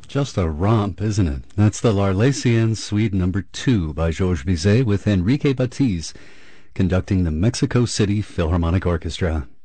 Just a romp, isn't it? That's the L'Arlésienne Suite Number 2 by Georges Bizet with Enrique Batiz conducting the Mexico City Philharmonic Orchestra.